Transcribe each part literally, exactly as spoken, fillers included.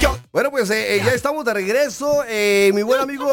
Bueno, pues eh, ya estamos de regreso. Eh, mi buen amigo.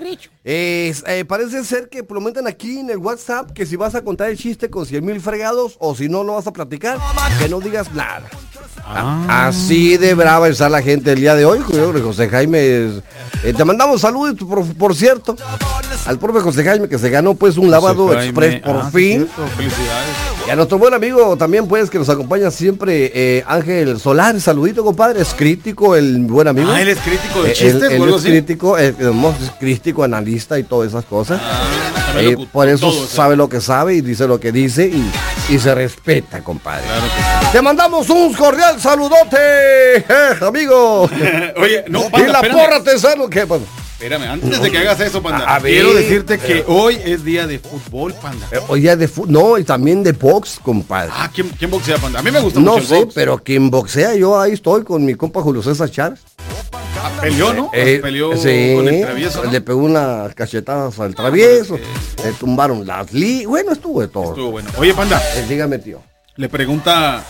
Eh, eh, parece ser que prometan aquí en el WhatsApp que si vas a contar el chiste con cien mil fregados o si no lo vas a platicar, que no digas nada. Ah. Así de brava está la gente el día de hoy, José Jaime. Eh, te mandamos saludos, por, por cierto, al profe José Jaime que se ganó pues un lavado express por ah, fin. Felicidades. Y a nuestro buen amigo también pues que nos acompaña siempre, eh, Ángel Solar. Saludito, compadre. Es crítico el buen amigo. Ah, él es crítico de eh, chistes. Él, él es así? crítico, eh, es crítico, analista y todas esas cosas. Ah, eh, lo, por eso todo, sabe lo que sabe y dice lo que dice y, y se respeta, compadre. Claro que sí. Te mandamos un cordial saludote, eh, amigo. Oye, no, Panda, y la espérame. Porra te saluda. ¿Qué, panda? Espérame, antes de que hagas eso, Panda, a ver, quiero decirte que hoy es día de fútbol, Panda. Eh, hoy es de fútbol, no, y también de box, compadre. Ah, ¿quién, quién boxea, Panda? A mí me gusta no mucho sé, el box. pero quien boxea, yo ahí estoy con mi compa Julio César Chávez. Ah, peleó, ¿no? Eh, peleó sí, con el travieso, ¿no? Le pegó unas cachetadas al travieso, ah, le tumbaron las li... Bueno, estuvo de todo. Estuvo bueno. Oye, Panda. Eh, dígame, tío. Le pregunta...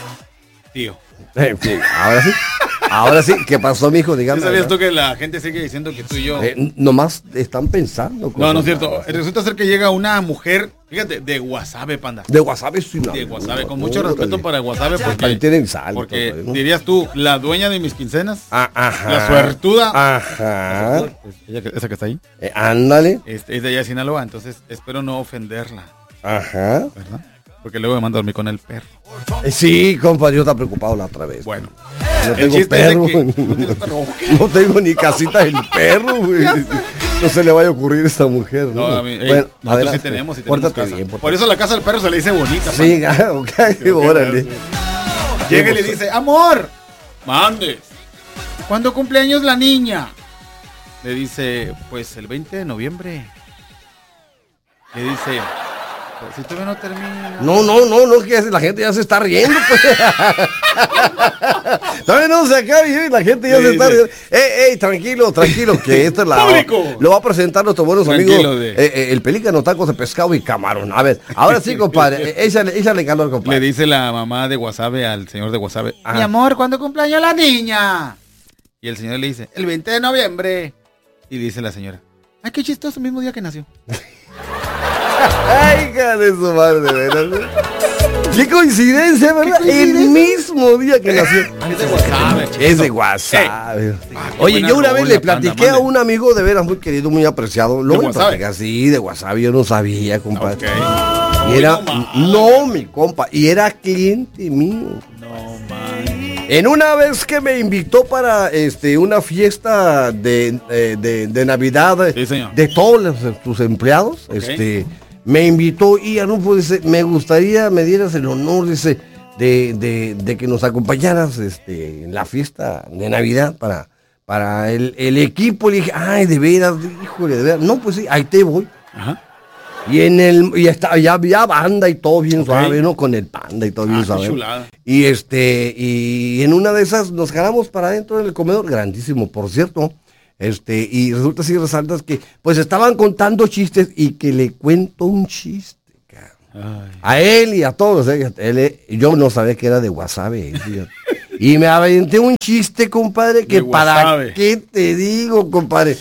Tío. Eh, sí, ahora sí. Ahora sí, ¿qué pasó, mijo? Dígame. ¿Sí ¿Sabías tú que la gente sigue diciendo que tú y yo... Eh, nomás están pensando. No, no es cierto. Resulta ser que llega una mujer, fíjate, de Guasave, Panda. De Guasave, sí. No, de Guasave, no, con mucho no, respeto no, para Guasave, porque... Ahí tienen sal. Porque todo, ¿no? dirías tú, la dueña de mis quincenas, ah, ajá, la suertuda. Ajá. Ella, esa que está ahí. Eh, ándale. Es, es de allá de Sinaloa, entonces espero no ofenderla. Ajá. ¿Verdad? Porque luego me manda a dormir con el perro. Eh, sí, compa, yo estaba preocupado la otra vez. Bueno. No tengo perro. Que, no, perro. No tengo ni casita del perro, güey. No se le vaya a ocurrir a esta mujer. No, no a mí, bueno, ey, nosotros sí tenemos, sí tenemos casa. Bien, por eso la casa del perro se le dice bonita. Sí, ok, okay, órale. Llega y le dice, amor, mande. ¿Cuándo cumpleaños la niña? Le dice, pues el veinte de noviembre. Le dice... Si todavía no termina. No, no, no, no, que la gente ya se está riendo, pues. Todavía no se acaba y la gente ya sí, se está riendo. Sí. Ey, ey, tranquilo, tranquilo, que esta es la. ¡Público! Lo va a presentar nuestros buenos tranquilo amigos. De... Eh, eh, el pelícano, tacos de pescado y camarón. A ver, ahora sí, compadre. Échale, échale calor, compadre. Le dice la mamá de Guasave al señor de Guasave: mi amor, ¿cuándo cumpleaños la niña? Y el señor le dice: el veinte de noviembre. Y dice la señora: ay, qué chistoso, el mismo día que nació. Ay, hija de su madre, de veras. Qué coincidencia, ¿verdad? ¿Qué coincidencia? El mismo día que nació. Es de Guasave. Es de Guasave. Ah, oye, yo una vez le platiqué panda, a un amigo de veras muy querido, muy apreciado. Lo voy a platicar así, de Guasave. Yo no sabía, compadre. Okay. Y era, no, mi compa, y era cliente mío. No, man. En una vez que me invitó para este una fiesta de, de, de, de Navidad sí, de todos los, tus empleados, okay. este me invitó y Arnulfo dice, me gustaría me dieras el honor, dice, de, de, de que nos acompañaras este, en la fiesta de Navidad para, para el, el equipo. Le dije, ay, de veras, híjole, de veras. No, pues sí, ahí te voy. Ajá. Y en el, y está, ya había banda y todo bien okay. suave, ¿no? Con el panda y todo bien ah, suave. Chulada. Y este, y en una de esas nos jalamos para adentro del comedor, grandísimo, por cierto. Este, y resulta así resaltas que, pues estaban contando chistes y que le cuento un chiste, cabrón. A él y a todos, ¿eh? Él, yo no sabía que era de Guasave, ¿eh? Y me aventé un chiste, compadre, que para qué te digo, compadre.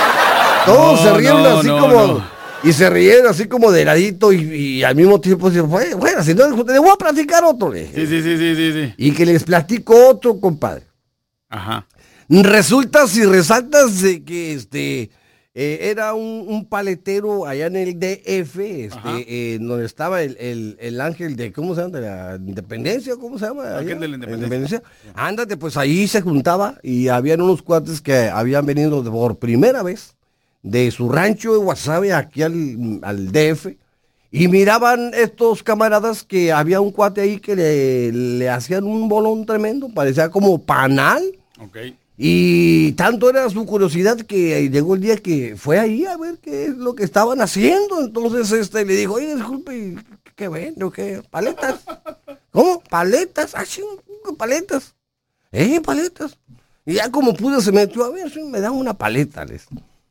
Todos no, se rieron no, así no, como... No. Y se rieron así como de ladito y, y al mismo tiempo decían, bueno, bueno, si no, le voy a platicar otro. Sí, sí, sí, sí, sí, sí. Y que les platico otro, compadre. Ajá. Resulta si resaltas de que este eh, era un, un paletero allá en el D F, este, eh, donde estaba el, el, el ángel de, ¿cómo se llama? De la Independencia, ¿cómo se llama? Ángel de la Independencia. Independencia. Ándate, pues ahí se juntaba y habían unos cuates que habían venido por primera vez de su rancho de Guasave aquí al, al D F, y miraban estos camaradas que había un cuate ahí que le, le hacían un bolón tremendo, parecía como panal, okay. Y tanto era su curiosidad que llegó el día que fue ahí a ver qué es lo que estaban haciendo. Entonces este le dijo, oye, disculpe, ¿qué vendo? ¿Qué? ¿Paletas? ¿Cómo? ¿Paletas? Ah, sí, paletas. ¿Eh? ¿Paletas? Y ya como pudo se metió, a ver, sí, me dan una paleta, les.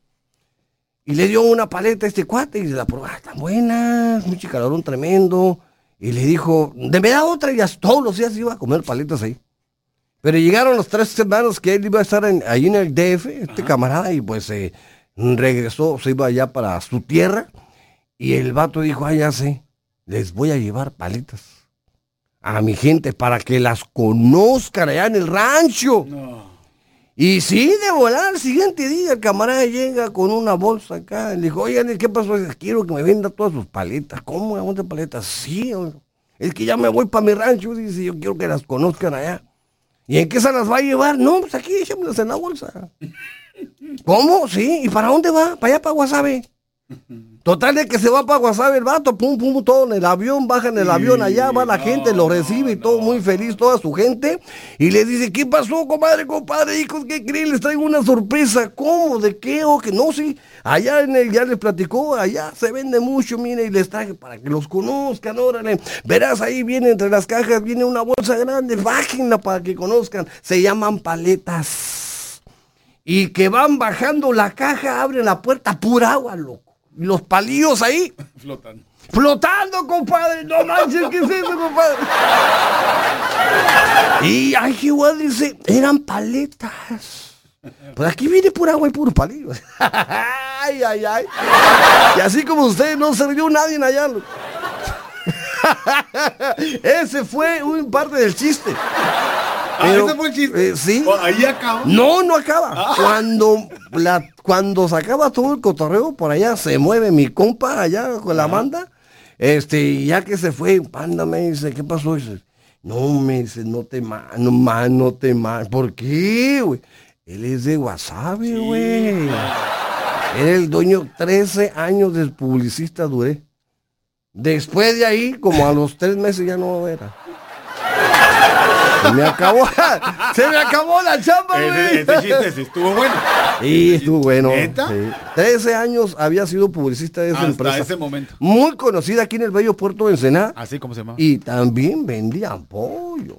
Y le dio una paleta a este cuate y la probó, ah, están buenas, mucho calorón tremendo. Y le dijo, de me da otra, y ya todos los días iba a comer paletas ahí. Pero llegaron los tres semanas que él iba a estar en, ahí en el D F, este Ajá. camarada, y pues eh, regresó, se iba allá para su tierra, y el vato dijo, ah, ya sé, les voy a llevar paletas a mi gente para que las conozcan allá en el rancho. No. Y sí, de volar al siguiente día el camarada llega con una bolsa acá, le dijo, oigan, ¿qué pasó? Quiero que me venda todas sus paletas. ¿Cómo? ¿Dónde paletas? Sí, oiga. Es que ya me voy para mi rancho, dice, yo quiero que las conozcan allá. ¿Y en qué se las va a llevar? No, pues aquí, échamelas en la bolsa. ¿Cómo? Sí, ¿y para dónde va? Para allá, para Guasave. Total de que se va para Guasave el vato, pum, pum, todo en el avión, baja en el avión, allá va la no, gente, lo recibe y todo no. muy feliz, toda su gente, y le dice, ¿qué pasó, comadre, compadre, hijos? ¿Qué creen? Les traigo una sorpresa. ¿Cómo? ¿De qué? ¿O que no? Sí, allá en el, ya les platicó, allá se vende mucho, mire, y les traje para que los conozcan, órale. Verás, ahí viene entre las cajas, viene una bolsa grande, bájenla para que conozcan. Se llaman paletas. Y que van bajando la caja, abren la puerta, pura agua, loco. Los palillos ahí. Flotando. Flotando, compadre. No manches, ¿qué es eso, compadre? Y ay, igual dice, eran paletas. Pues aquí viene pura agua y puro palillo. Ay, ay, ay. Y así como usted, no se vio nadie en allá. Ese fue un parte del chiste. Pero, ah, ese fue el chiste. Eh, sí. ¿Ahí acaba? No, no acaba. Ah. Cuando la, cuando se acaba todo el cotorreo, por allá se mueve mi compa allá con la banda. Este, ya que se fue, Panda me dice, ¿qué pasó? Dice, no, me dice, no te mames, no, man, no te mames. ¿Por qué, güey? Él es de Guasave, güey. Sí. Era el dueño, trece años de publicista duré. Después de ahí, como a los tres meses ya no era. Se me acabó, se me acabó la chamba, güey. Ese chiste sí estuvo bueno. Sí, estuvo bueno. ¿Neta? Sí. trece años había sido publicista de esa Hasta empresa. Hasta ese momento. Muy conocida aquí en el bello puerto de Ensenada. ¿Así como se llama? Y también vendían pollos.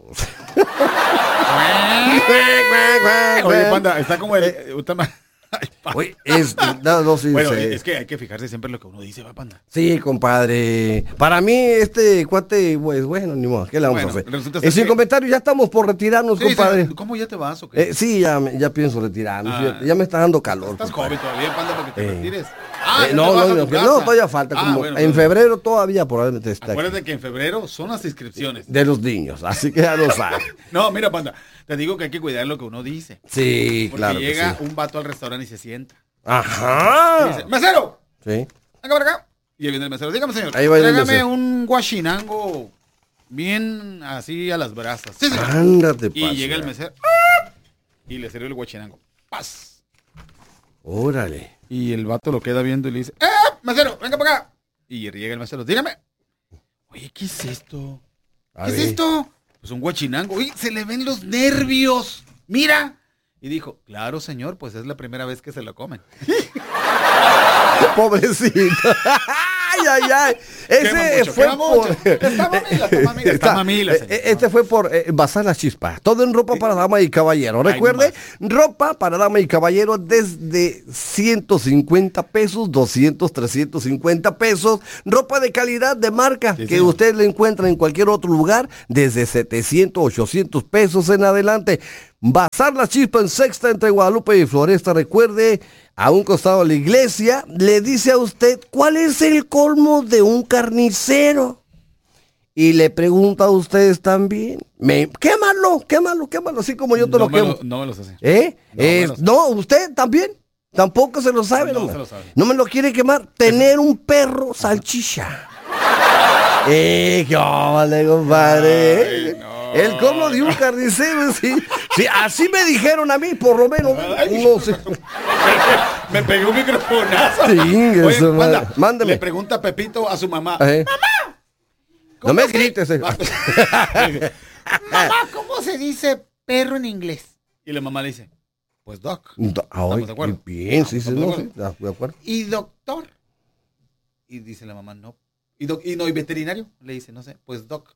Oye, Panda, está como el... Oye, es, no, no, sí, bueno, sí. es que hay que fijarse siempre en lo que uno dice, va, Panda. Sí, compadre. Para mí, este cuate, pues bueno, ni modo, ¿qué le vamos bueno, a hacer? En sin que... comentarios, ya estamos por retirarnos, sí, compadre. Sí, ¿cómo ya te vas o qué? Eh, sí, ya, ya pienso retirarnos. Ah, ya, ya me está dando calor. Estás compadre. joven todavía, Panda, porque te eh. retires. Ah, eh, no, no, no, no, todavía falta. Ah, como bueno, en bueno. febrero todavía probablemente está. Acuérdate aquí. Que en febrero son las inscripciones. De los niños, así que ya lo sabes. No, mira, Panda, te digo que hay que cuidar lo que uno dice. Sí, porque claro. Porque llega sí. un vato al restaurante y se sienta. Ajá. Y dice, ¡mesero! Sí. Venga para acá. Y ahí viene el mesero. Dígame, señor. Ahí va tráigame un guachinango bien así a las brasas. Sí, señor. Ándate, y pasa. Llega el mesero y le sirve el guachinango. ¡Paz! Órale. Y el vato lo queda viendo y le dice, ¡eh, mesero! Venga para acá. Y llega el mesero. Dígame. Oye, ¿qué es esto? A ¿Qué ver. es esto? Pues un guachinango. Uy, se le ven los nervios. Mira. Y dijo, claro, señor, pues es la primera vez que se lo comen. Pobrecito. Ay, ay, ay. Ese mucho, fue por... Está mamila, está mamila, está mamila, señor. Este fue por eh, basar la chispa. Todo en ropa para dama y caballero. Recuerde, ay, ropa para dama y caballero desde ciento cincuenta pesos, doscientos, trescientos cincuenta pesos. Ropa de calidad, de marca, sí, que sí. usted le encuentra en cualquier otro lugar, desde setecientos, ochocientos pesos en adelante. Bazar la Chispa en Sexta entre Guadalupe y Floresta. Recuerde, a un costado de la iglesia, le dice a usted cuál es el colmo de un carnicero. Y le pregunta a ustedes también. Me, quémalo, quémalo, quémalo, así como yo te no lo quemo. Lo, no me lo sé. ¿Eh? No, eh, me lo no, usted también. Tampoco se lo sabe, no, no, se lo sabe. No me lo quiere quemar. Tener un perro salchicha. ¡Eh, qué vale, compadre! Ay, no. El colmo de un carnicero, sí. Sí, así me dijeron a mí, por lo menos. Ay, no sé. Me pegó un microfonazo. Sí, oye, eso, manda, mándame. Le pregunta Pepito a su mamá. ¿Eh? ¡Mamá! No me grites. Eh. Mamá, ¿cómo se dice perro en inglés? Y la mamá le dice, pues doc. Do ¿Estamos de acuerdo? Bien, sí, sí, no, sí, de acuerdo. ¿Y doctor? Y dice la mamá, no. ¿Y, doc y no, y veterinario? Le dice, no sé, pues doc.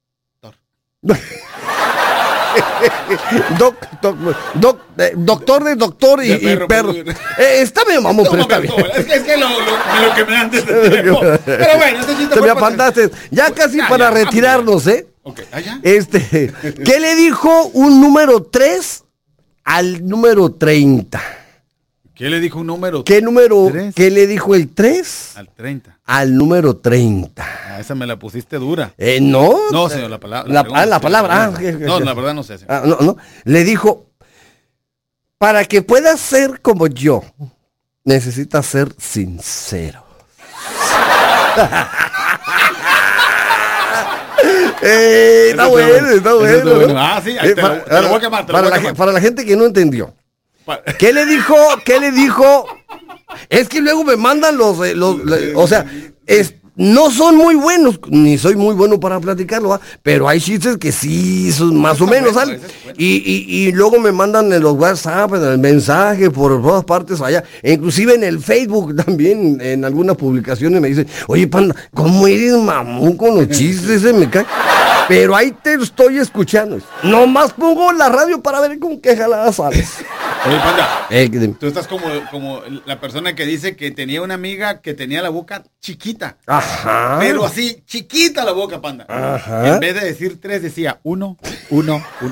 doc, doc, doc, eh, doctor de doctor y, de perro. Y perro. Eh, está bien, mamón, pero está bien. Es que, es que lo, lo, lo que me antes de tiempo. Pero bueno, este chiste te me apantaste. Ya casi ya, para ya, retirarnos, ¿eh? Ok, allá. Este, ¿qué le dijo un número tres al número treinta? ¿Qué le dijo un número? ¿Qué número? tres? ¿Qué le dijo el tres? Al treinta. Al número treinta. Ah, esa me la pusiste dura. Eh, no. No, señor, la palabra. La, ah, la palabra. Ah, no, la verdad no sé. Ah, no, no. Le dijo, para que puedas ser como yo, necesitas ser sincero. eh, está bueno, está bueno. bueno. Ah, sí, ahí Eh, te, para, lo, te lo voy a quemar. Te para, lo voy a la, quemar. para la gente que no entendió. ¿Qué le dijo? ¿Qué le dijo? Es que luego me mandan los, eh, los, los o sea, es, no son muy buenos, ni soy muy bueno para platicarlo, ¿va? Pero hay chistes que sí son más o menos, ¿sabes? Y, y, y luego me mandan en los WhatsApp, en el mensaje, por todas partes allá, e inclusive en el Facebook también, en algunas publicaciones me dicen, oye, panda, ¿cómo eres mamón con los chistes? Se me cae. Pero ahí te estoy escuchando. Nomás pongo la radio para ver con qué jalada sales. Oye, panda, Eh, que- tú estás como, como la persona que dice que tenía una amiga que tenía la boca chiquita. Ajá. Pero así, chiquita la boca, panda. Ajá. En vez de decir tres, decía uno, uno, uno.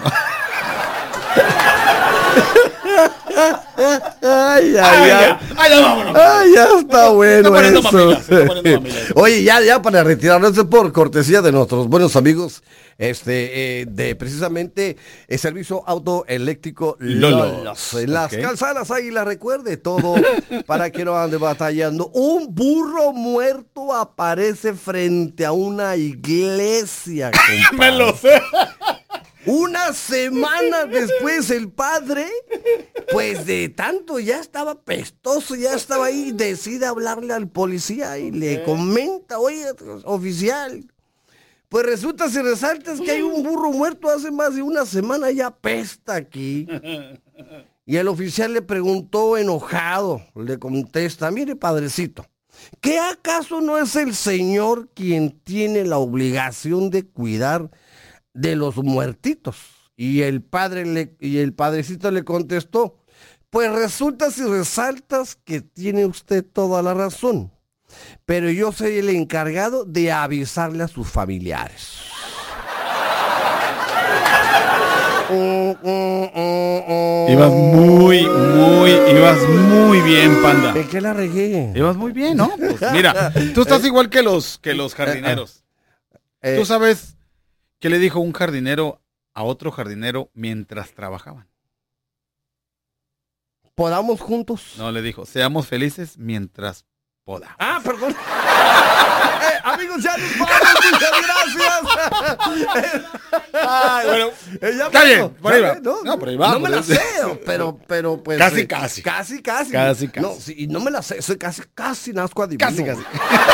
Ay, ay, Ay, ay. ya, ay, ya, vámonos. Ay, ya está bueno poniendo eso. mamila, se está poniendo mamila. Oye, ya, ya para retirarnos por cortesía de nuestros buenos amigos, este, eh, de precisamente el servicio autoeléctrico Lolos. Lolos. En las Ok. calzadas Águila, recuerde todo para que no ande batallando. Un burro muerto aparece frente a una iglesia. Me compadre. lo sé. Una semana después el padre, pues de tanto ya estaba pestoso, ya estaba ahí, decide hablarle al policía y le comenta, oye, oficial, pues resulta si resaltas que hay un burro muerto hace más de una semana, ya apesta aquí. Y el oficial le preguntó enojado, le contesta, mire padrecito, ¿qué acaso no es el señor quien tiene la obligación de cuidar de los muertitos? Y el padre le, y el padrecito le contestó, pues resulta si resaltas que tiene usted toda la razón, pero yo soy el encargado de avisarle a sus familiares. Ibas muy, muy, ibas muy bien, panda. ¿En qué la regué? Ibas muy bien, ¿no? Pues mira, tú estás igual que los, que los jardineros. Eh, ¿Tú sabes qué le dijo un jardinero a otro jardinero mientras trabajaban? ¿Podamos juntos? No, le dijo, seamos felices mientras podamos. Ah, perdón. Eh, amigos, ya nos vamos, muchas gracias. Ay, bueno, Eh, ya está me- bien, por ahí ya va. me- No, No, por ahí va, No me por la ahí- sé, pero, pero pues. Casi, eh, casi. Casi, casi. Casi, casi. No, sí, no me la sé, soy casi, casi nazco adivino. Casi, casi.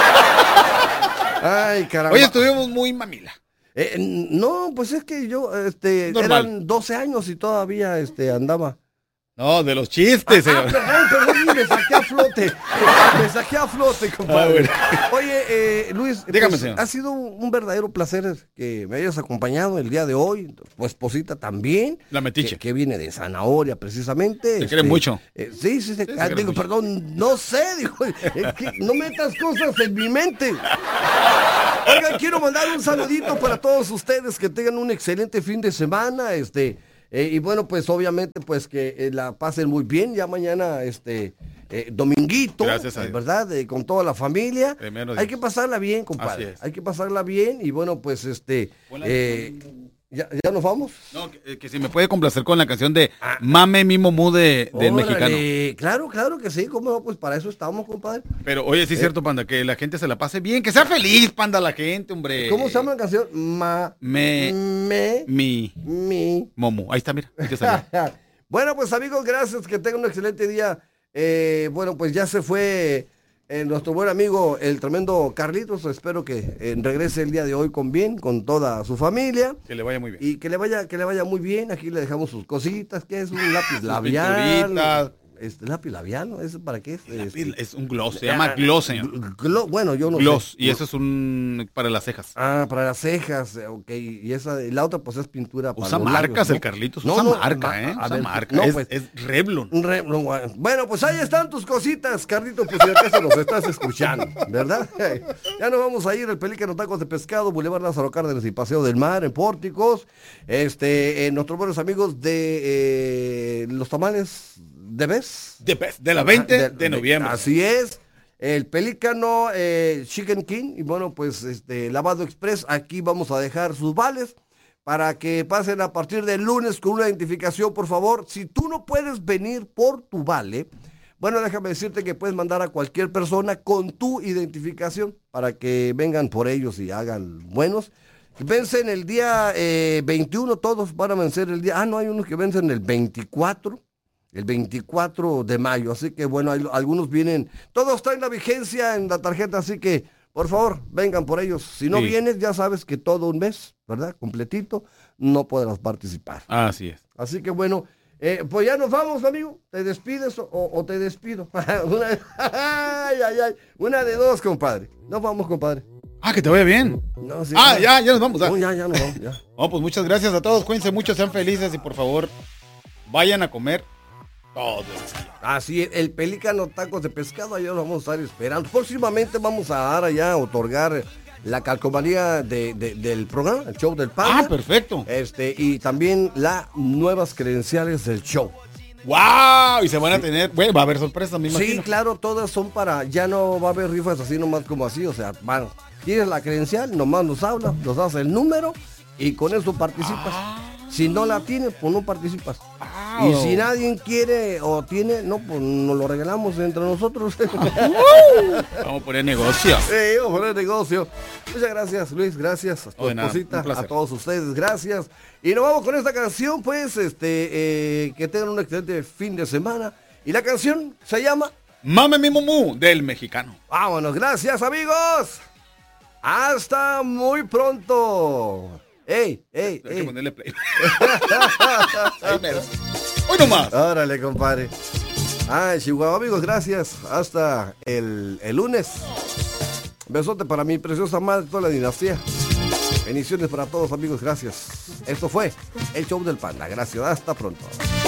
Ay, caramba. Oye, estuvimos muy mamila. Eh, no, pues es que yo, este, Normal. eran doce años y todavía, este, andaba. No, de los chistes, Ah, señor. perdón, perdón, me saqué a flote. Me saqué a flote, compadre. Ah, Oye, eh, Luis, Dígame, pues, señor. ha sido un verdadero placer que me hayas acompañado el día de hoy. Tu esposita también. La metiche. Que, que viene de Zanahoria, precisamente. Te quiere mucho. eh, sí, sí, sí. se Ah, quiere digo, mucho. perdón, no sé, digo, es que no metas cosas en mi mente. Oigan, quiero mandar un saludito para todos ustedes, que tengan un excelente fin de semana, este, eh, y bueno, pues obviamente, pues que eh, la pasen muy bien, ya mañana, este, eh, dominguito, Gracias a eh, Dios. ¿verdad? Eh, con toda la familia. Primero Hay Dios. que pasarla bien, Así compadre, es. hay que pasarla bien, y bueno, pues este, Hola. eh, ¿ya, ¿ya nos vamos? No, que, que si me puede complacer con la canción de Mame Mi Momú de, del Órale, mexicano. claro, claro que sí, cómo no, pues para eso estamos, compadre. Pero oye, sí es cierto, panda, que la gente se la pase bien, que sea feliz, panda, la gente, hombre. ¿Cómo se llama la canción? Ma, Me, me, mi, mi. Momu. Ahí está, mira. ahí te salió. Bueno, pues amigos, gracias, que tengan un excelente día. Eh, bueno, pues ya se fue eh, nuestro buen amigo, el tremendo Carlitos. Espero que eh, regrese el día de hoy con bien, con toda su familia. Que le vaya muy bien. Y que le vaya, que le vaya muy bien. Aquí le dejamos sus cositas, que es un lápiz Sus labial. pinturitas. este lápiz labial, ¿no? ¿Eso para qué es? Lápiz, Este, es un gloss, se ya, llama gloss, señor. Glo, bueno, yo no Gloss, sé. y eso es un para las cejas. Ah, para las cejas, eh, ok. Y esa, y la otra pues es pintura para Usa los marcas labios, ¿no? el Carlitos, No, usa no, marca, ma- ¿eh? a Usa ver, marca, no, es, pues. es Revlon. Un re- no, bueno. Bueno, pues ahí están tus cositas, Carlito, pues si acaso nos estás escuchando, ¿verdad? Ya nos vamos a ir, el Pelícano Tacos de Pescado, Boulevard Lázaro Cárdenas y Paseo del Mar, en Pórticos. Este, eh, nuestros buenos amigos de eh, los tamales de Bes. De, de la veinte de, de noviembre. Así es. El Pelícano eh, Chicken King. Y bueno, pues este Lavado Express. Aquí vamos a dejar sus vales para que pasen a partir del lunes con una identificación, por favor. Si tú no puedes venir por tu vale, bueno, déjame decirte que puedes mandar a cualquier persona con tu identificación para que vengan por ellos y hagan buenos. Vencen el día eh, veintiuno, todos van a vencer el día. Ah, no, hay unos que vencen el veinticuatro. El veinticuatro de mayo, así que bueno, hay, algunos vienen, todos traen la vigencia en la tarjeta, así que por favor, vengan por ellos. Si no Sí. vienes, ya sabes que todo un mes, ¿verdad? Completito, no podrás participar. Así es. Así que bueno, eh, pues ya nos vamos, amigo. ¿Te despides o, o te despido? una, ay, ay, ay, una de dos, compadre. Nos vamos, compadre. Ah, que te vaya bien. No, sí, ah, no. ya, ya nos vamos. No, ya, ya nos vamos, ya. Oh, pues muchas gracias a todos. Cuídense mucho, sean felices y por favor, vayan a comer todo. Así es, el Pelícano Tacos de Pescado, allá lo vamos a estar esperando. Próximamente vamos a dar allá a otorgar la calcomanía de, de, del programa, el show del Panda. Ah, perfecto. Este, y también las nuevas credenciales del show. ¡Wow! Y se van a tener, bueno, va a haber sorpresas, me imagino. Sí, claro, todas son para, ya no va a haber rifas así nomás como así, o sea, van, tienes la credencial, nomás nos hablas, nos das el número y con eso participas. Ah. Si no la tienes, pues no participas. Ah, Y oh. si nadie quiere o tiene, no, pues nos lo regalamos entre nosotros. Vamos a poner negocio. Sí, vamos a poner negocio. Muchas gracias, Luis, gracias a tu Oh, de nada, esposita, un placer. a todos ustedes, gracias. Y nos vamos con esta canción, pues, este, eh, que tengan un excelente fin de semana. Y la canción se llama Mame mi mumú del mexicano. Vámonos, gracias, amigos. Hasta muy pronto. ¡Ey, ey, Hay que ey! ponerle play. Ahí mero. Hoy nomás. Órale, compadre. Ay, Chihuahua, amigos, gracias. Hasta el, el lunes. Besote para mi preciosa madre, toda la dinastía. Bendiciones para todos, amigos, gracias. Esto fue el show del Panda. Gracias, hasta pronto.